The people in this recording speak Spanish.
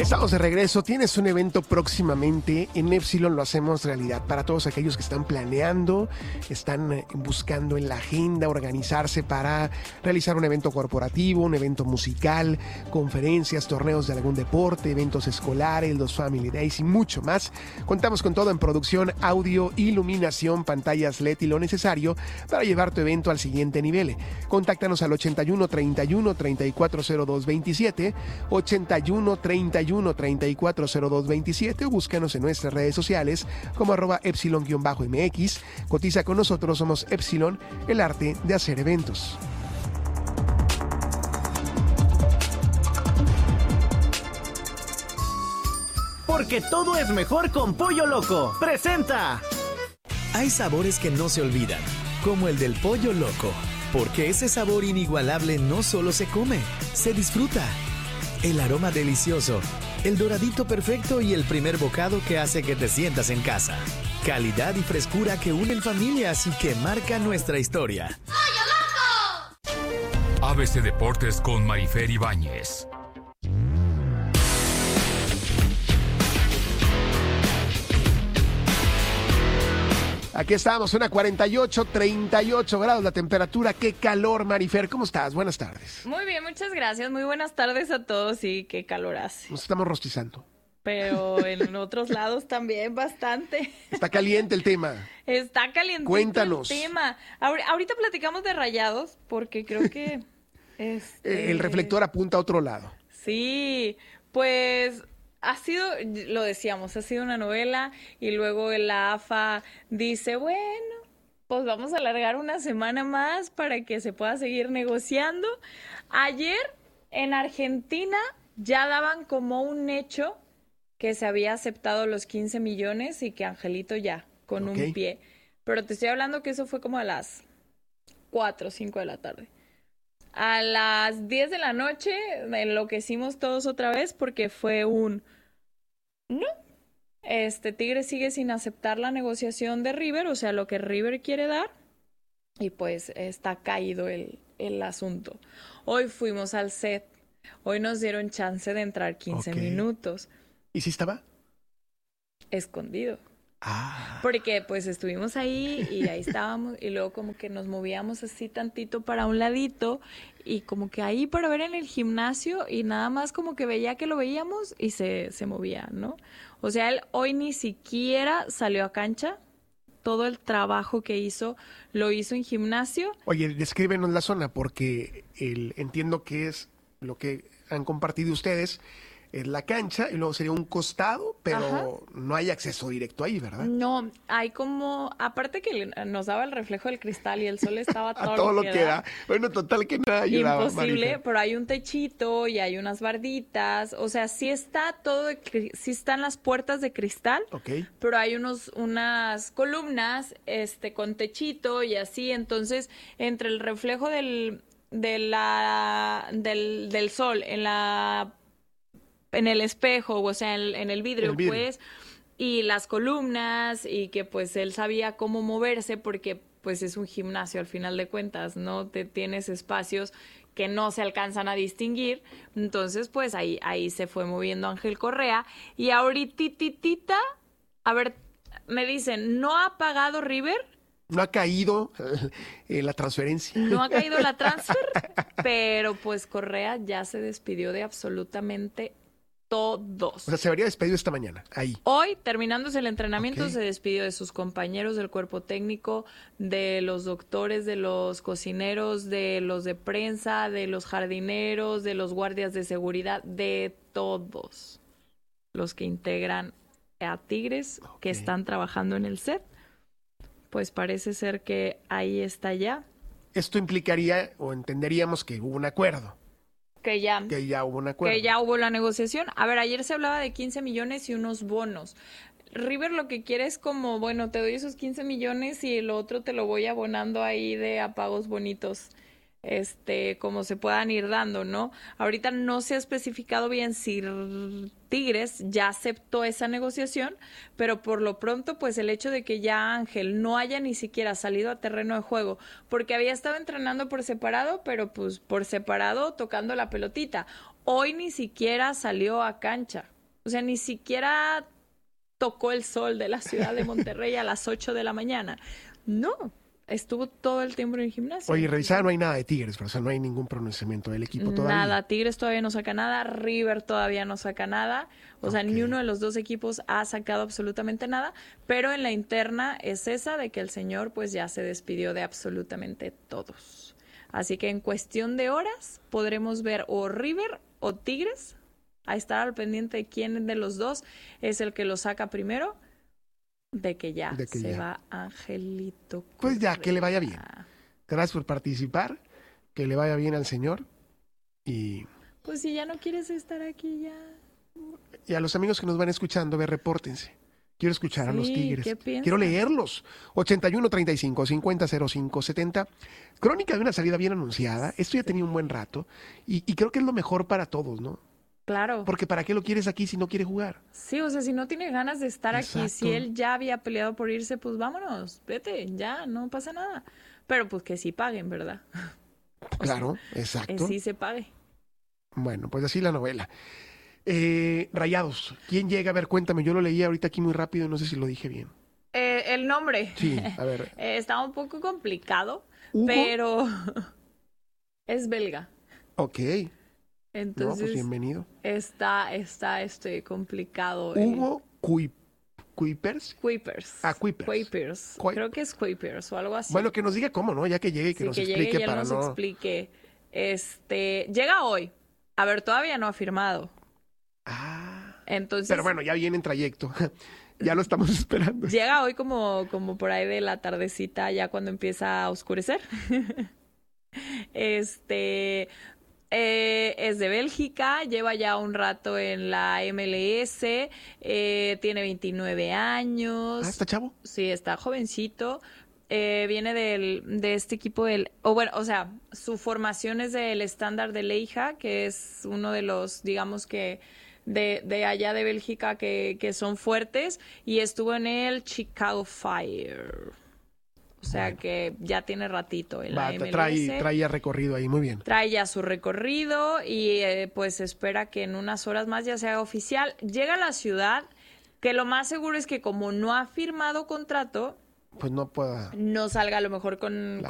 Estamos de regreso. Tienes un evento próximamente. En Epsilon lo hacemos realidad para todos aquellos que están planeando, están buscando en la agenda organizarse para realizar un evento corporativo, un evento musical, conferencias, torneos de algún deporte, eventos escolares, los Family Days y mucho más. Contamos con todo en producción, audio, iluminación, pantallas LED y lo necesario para llevar tu evento al siguiente nivel. Contáctanos al 81 31 3402 27, 81 31 3402 27 o búscanos en nuestras redes sociales como @Epsilon_MX. Cotiza con nosotros, somos Epsilon, el arte de hacer eventos. Porque todo es mejor con Pollo Loco. ¡Presenta! Hay sabores que no se olvidan, como el del Pollo Loco, porque ese sabor inigualable no solo se come, se disfruta. El aroma delicioso, el doradito perfecto y el primer bocado que hace que te sientas en casa. Calidad y frescura que unen familias y que marcan nuestra historia. ¡Pollo Loco! ABC Deportes con Marifer Ibáñez. Aquí estamos, una 48, 38 grados la temperatura. ¡Qué calor, Marifer! ¿Cómo estás? Buenas tardes. Muy bien, muchas gracias. Muy buenas tardes a todos. Sí, qué calor hace. Nos estamos rostizando. Pero en otros lados también bastante. Está caliente el tema. Está caliente Cuéntanos. el tema. Ahorita platicamos de Rayados porque creo que... El reflector apunta a otro lado. Sí, pues... Ha sido, lo decíamos, ha sido una novela y luego la AFA dice, bueno, pues vamos a alargar una semana más para que se pueda seguir negociando. Ayer en Argentina ya daban como un hecho que se había aceptado los 15 millones y que Angelito ya, con un pie. Pero te estoy hablando que eso fue como a las 4 o 5 de la tarde. A las 10 de la noche enloquecimos todos otra vez porque fue no, Tigres sigue sin aceptar la negociación de River, o sea, lo que River quiere dar, y pues está caído el asunto. Hoy fuimos al set, hoy nos dieron chance de entrar 15 minutos. ¿Y si estaba? Escondido. Porque pues estuvimos ahí y ahí estábamos y luego como que nos movíamos así tantito para un ladito y como que ahí para ver en el gimnasio y nada más como que veía que lo veíamos y se movía, ¿no? O sea, él hoy ni siquiera salió a cancha, todo el trabajo que hizo lo hizo en gimnasio. Oye, descríbenos la zona porque entiendo que es lo que han compartido ustedes. Es la cancha y luego sería un costado, pero no hay acceso directo ahí, ¿verdad? No, hay como, aparte que nos daba el reflejo del cristal y el sol estaba todo lo que da. Bueno, total que nada ayudaba. Imposible, Marifer. pero hay un techito y hay unas barditas, o sea, sí está todo, sí están las puertas de cristal, pero hay unas columnas, con techito y así, entonces, entre el reflejo del sol en el espejo, o sea, en el vidrio, pues, y las columnas, y que pues él sabía cómo moverse, porque pues es un gimnasio al final de cuentas, ¿no? Tienes espacios que no se alcanzan a distinguir, entonces pues ahí se fue moviendo Ángel Correa, y ahorititita, a ver, me dicen, ¿no ha pagado River? No ha caído la transferencia. No ha caído la transfer, pero pues Correa ya se despidió de absolutamente todos. O sea, se habría despedido esta mañana, ahí. Hoy, terminándose el entrenamiento, se despidió de sus compañeros del cuerpo técnico, de los doctores, de los cocineros, de los de prensa, de los jardineros, de los guardias de seguridad, de todos los que integran a Tigres, que están trabajando en el set. Pues parece ser que ahí está ya. Esto implicaría, o entenderíamos que hubo un acuerdo. Que ya hubo un acuerdo. Que ya hubo la negociación. A ver, ayer se hablaba de 15 millones y unos bonos. River lo que quiere es como, bueno, te doy esos 15 millones y lo otro te lo voy abonando ahí de a pagos bonitos, como se puedan ir dando, ¿no? Ahorita no se ha especificado bien si Tigres ya aceptó esa negociación, pero por lo pronto, pues el hecho de que ya Ángel no haya ni siquiera salido a terreno de juego, porque había estado entrenando por separado, pero pues por separado tocando la pelotita. Hoy ni siquiera salió a cancha. O sea, ni siquiera tocó el sol de la ciudad de Monterrey a las 8 de la mañana. No, estuvo todo el tiempo en el gimnasio. Oye, revisada, no hay nada de Tigres, pero o sea, no hay ningún pronunciamiento del equipo todavía. Nada, Tigres todavía no saca nada, River todavía no saca nada. O sea, ni uno de los dos equipos ha sacado absolutamente nada, pero en la interna es esa de que el señor pues ya se despidió de absolutamente todos. Así que en cuestión de horas podremos ver o River o Tigres, a estar al pendiente de quién de los dos es el que lo saca primero, de que ya se va Angelito Correa. Pues ya, que le vaya bien. Gracias por participar, que le vaya bien al señor y... Pues si ya no quieres estar aquí, ya... Y a los amigos que nos van escuchando, repórtense. Quiero escuchar a los Tigres. ¿qué piensas? Quiero leerlos. 81 35 50 05 70. Crónica de una salida bien anunciada. Esto ya tenía un buen rato y creo que es lo mejor para todos, ¿no? Claro. Porque ¿para qué lo quieres aquí si no quiere jugar? Sí, o sea, si no tiene ganas de estar Exacto. aquí, si él ya había peleado por irse, pues vámonos, vete, ya, no pasa nada. Pero pues que sí paguen, ¿verdad? Claro, exacto. Sí se pague. Bueno, pues así la novela. Rayados, ¿quién llega? A ver, cuéntame, yo lo leí ahorita aquí muy rápido, no sé si lo dije bien. El nombre. Sí, a ver. Está un poco complicado, ¿Hugo? pero es belga. Ok. Entonces, No, pues bienvenido. está complicado. Hugo Kuipers. Kuipers. Ah, Kuipers. Kuipers. Creo que es Kuipers o algo así. Bueno, que nos diga cómo, ¿no? Ya que llegue y que nos que explique llegue y él para nos no... explique. Llega hoy. A ver, todavía no ha firmado. Ah. Entonces, Pero bueno, ya viene en trayecto. Ya lo estamos esperando. llega hoy como por ahí de la tardecita, ya cuando empieza a oscurecer. Es de Bélgica, lleva ya un rato en la MLS, tiene 29 años. Ah, ¿está chavo? Sí, está jovencito. Viene de este equipo su formación es del Standard de Lieja, que es uno de los, digamos que de allá de Bélgica que son fuertes, y estuvo en el Chicago Fire. O sea que ya tiene ratito en la MLS. Trae ya recorrido ahí, muy bien. Trae ya su recorrido y pues espera que en unas horas más ya se haga oficial. Llega a la ciudad, que lo más seguro es que como no ha firmado contrato, Pues no pueda... no salga a lo mejor con